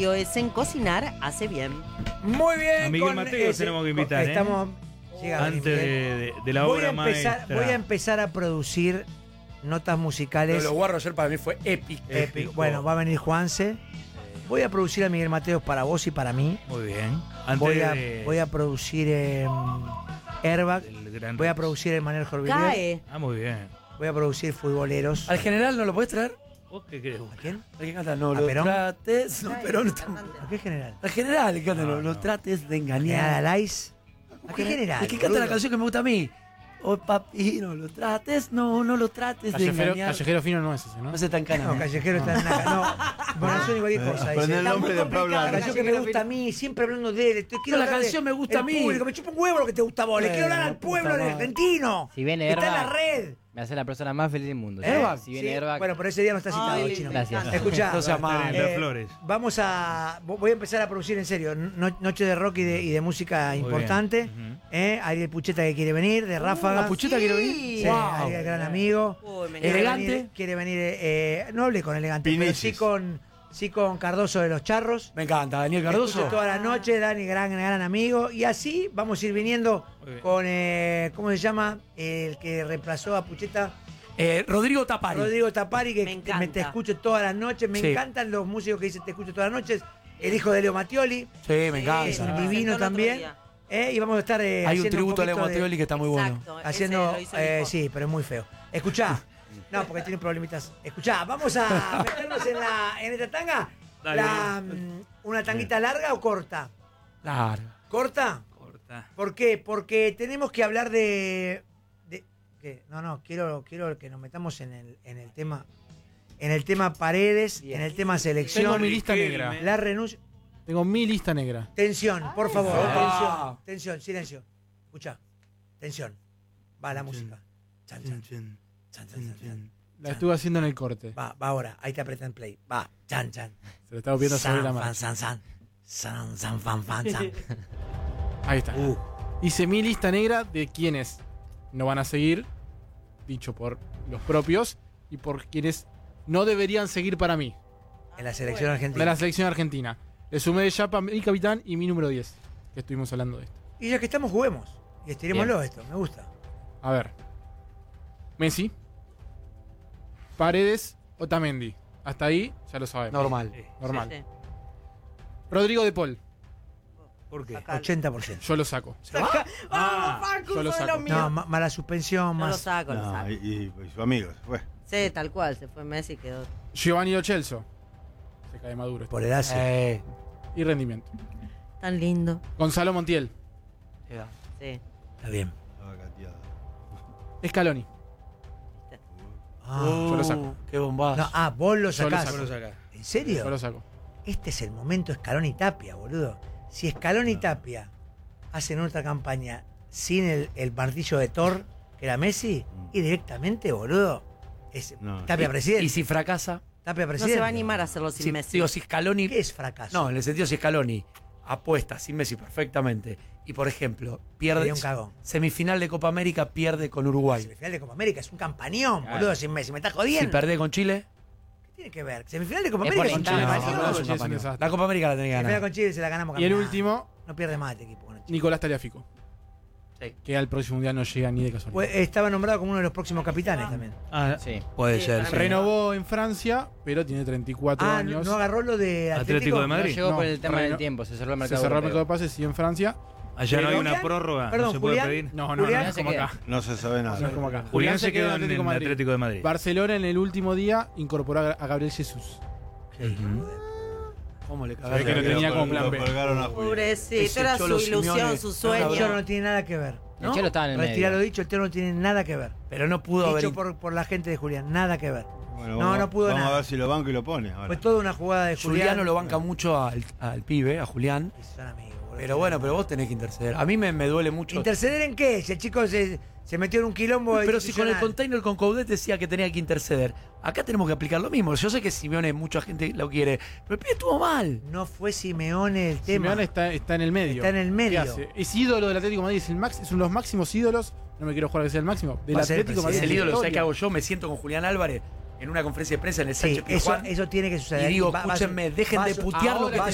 es en cocinar, hace bien. Muy bien. A Miguel Mateos tenemos que invitar, Estamos llega Antes Miguel. de la obra maestra. Voy a empezar a producir notas musicales. Los Guarros ayer para mí fue épico. Bueno, va a venir Juanse. Voy a producir a Miguel Mateos para vos y para mí. Muy bien. Antes Voy a producir Airbag. Voy a producir Manuel Jorvillier. Cae. Muy bien. Voy a producir futboleros. ¿Al general no lo podés traer? ¿Vos qué crees? ¿A quién? ¿A qué canta? No ¿A lo Perón? trates. No, Perón está. ¿A qué general? Al general, ¿qué canta? No, No no. trates de ¿General engañar. Alais? ¿A qué general? ¿De qué canta la boludo? canción que me gusta a mí? Oh, papi, no lo trates, no lo trates de engañar. Callejero fino no es ese, ¿no? No se tan cana. No, Callejero está en la... No, bueno, son cualquier cosa. Aprende dice. el nombre Está de muy Pablo complicada La Arana. canción que me gusta a mí, siempre hablando de él. Quiero la hablar de canción me gusta a el mí. público, me chupa un huevo lo que te gusta a vos. Le quiero hablar al Puta pueblo del madre. argentino. Si viene Está en Herba, la red. me hace la persona más feliz del mundo. ¿Eh? Si viene Sí, Herba, bueno, por ese día no está citado, Ay, Chino. gracias. Escuchá, No seas malo. Flores. vamos a... Voy a empezar a producir en serio. Noche de rock y de música Muy importante. bien. Ariel Pucheta que quiere venir, de Ráfaga. ¿A Pucheta quiere venir? Sí, Wow. Ariel, gran amigo. Uy, me Quiere ¿Elegante? venir, no hablé con Elegante, pero Pinicis. sí con Cardoso de los Charros. Me encanta, Daniel Escucho Cardoso. toda la noche, Dani, gran amigo. Y así vamos a ir viniendo Muy bien. con, ¿cómo se llama? El que reemplazó a Pucheta, Rodrigo Tapari. Rodrigo Tapari, que Me encanta. te escucho todas las noches. Me Sí. encantan los músicos que dicen te escucho todas las noches. El hijo de Leo Mattioli, Sí, me encanta. el Presentó divino el otro también. día. Y vamos a estar Hay un haciendo tributo a Leo poquito de- Mattioli que está muy bueno. Exacto, ese Haciendo, lo hizo el hijo. sí, pero es muy feo. Escuchá, no, porque tiene problemitas. Escuchá, vamos a meternos en esta tanga. Dale. ¿Una tanguita larga o corta? Larga. ¿Corta? Corta. ¿Por qué? Porque tenemos que hablar de ¿qué? No, quiero que nos metamos en el tema. En el tema Paredes, en el tema selección. Tengo mi lista negra. La renuncia. Tengo mi lista negra. Tensión, por favor. Ah. Tensión, silencio. Escucha. Tensión. Va la música. Chan, chan. Chan, chan, chan, chan. La estuve haciendo en el corte. Va ahora. Ahí te apretan play. Va. Chan, chan. Se lo estaba viendo sobre la San, marcha. fan, san. San, san, fan, fan, san. Ahí está. Hice mi lista negra de quienes no van a seguir, dicho por los propios, y por quienes no deberían seguir para mí, En la selección de argentina. la selección argentina. Le sumé ya para mi capitán y mi número 10, que estuvimos hablando de esto. Y ya que estamos, juguemos. Y estirémoslo esto. Me gusta. A ver. Messi, Paredes, Otamendi. Hasta ahí ya lo sabemos. Normal. Normal. Sí, sí. Rodrigo de Paul, ¿Por qué? 80%. yo lo saco. Vamos, Facu, yo lo sos de saco. lo mío. No, mala suspensión, Yo lo más. saco, lo No, saco. y su amigo, se fue. Sí, tal cual, se fue Messi y quedó. Giovanni Lo Celso. Se cae Maduro. Por edad, sí. Y rendimiento. Tan lindo. Gonzalo Montiel. Sí. Está bien. Estaba cateado. Scaloni. Yo lo saco. Qué bombazo. No, vos lo Yo lo sacás. saco. Vos lo sacás. ¿En Yo serio? lo saco. Este es el momento Escalón y Tapia, boludo. Si Escalón y Tapia hacen otra campaña sin el martillo de Thor, que era Messi, y directamente, boludo, es No. Tapia presidente. Y si fracasa, Tapia No presidente. se va a animar a hacerlo sin si, Messi. digo, si Scaloni. ¿Qué es fracaso? No, en el sentido si Scaloni apuesta sin Messi perfectamente y, por ejemplo, pierde. Sería un cagón. Semifinal de Copa América pierde con Uruguay. Semifinal de Copa América es un campañón, Claro. boludo, sin Messi. Me estás Si jodiendo. perde con Chile, ¿Qué tiene que ver? Semifinal de Copa Es América por es un hinchada, campañón. no, es un es un campañón. desastre. La Copa América la tenía que Semifinal ganar. con Chile se la ganamos Y el caminando. último, No pierde más este equipo con Chile. Nicolás Taliafico. Sí. Que al próximo mundial no llega ni de casualidad. Pues, estaba nombrado como uno de los próximos capitanes también. Sí. Puede Sí, ser. para sí. mí. Renovó en Francia, pero tiene 34 No, años. no agarró lo de Atlético de No Madrid. llegó No, por el tema del Reno- tiempo, se cerró el Se mercado. cerró el mercado de europeo. pases, sí, en Francia. Allá no hay Julián, una prórroga. perdón, no se puede Julián. pedir. No, Julián es se como queda. acá. No se sabe nada. No es como acá. Julián se quedó en el Madrid. Atlético de Madrid. Barcelona en el último día incorporó a Gabriel Jesús. ¿Cómo le Se cagaron? ve que no tenía como plan B. Lo colgaron a Julián. Pobrecito, Ese era su Cholo ilusión, Simeone. su El sueño. Cholo no tiene nada que ver. El Cholo estaba en el Retira lo medio. dicho, el Cholo no tiene nada que ver. Pero no pudo haber. Dicho por la gente de Julián, nada que ver. Bueno, No, no pudo vamos nada. a ver si lo banco y lo pone. Ahora. Fue toda una jugada de Julián. Juliano lo banca mucho al pibe, a Julián. Son amigos, boludo. Pero bueno, pero vos tenés que interceder. A mí me duele mucho. ¿Interceder en qué? Si el chico se metió en un quilombo. Pero si con el institucional. container con Coudet decía que tenía que interceder. Acá tenemos que aplicar lo mismo. Yo sé que Simeone mucha gente lo quiere, pero el pibe estuvo mal. No fue Simeone el tema. Simeone está en el medio. Está en el medio. ¿Qué hace? Es ídolo del Atlético de Madrid, es uno de los máximos ídolos. No me quiero jugar a que sea el máximo. Del Va a ser el Atlético de Madrid. Es el presidente. ídolo, ¿sabes Historia. qué hago yo? Me siento con Julián Álvarez en una conferencia de prensa en el Sí, Sánchez eso, Pizjuán eso tiene que suceder. y digo, Va- va a escúchenme, su- dejen va a de su- putear lo que va a